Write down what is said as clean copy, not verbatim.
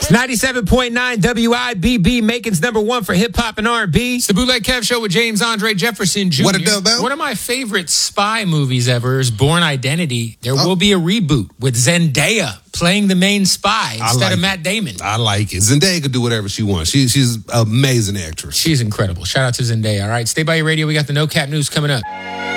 97.9 WIBB, Macon's number one for hip hop and R&B. It's the Bootleg Kev Show with James Andre Jefferson Jr. What a dope, One of my favorite spy movies ever is Born Identity. There will be a reboot with Zendaya playing the main spy instead of Matt Damon. I like it. Zendaya could do whatever she wants. She's an amazing actress. She's incredible. Shout out to Zendaya. All right, stay by your radio. We got the No Cap News coming up.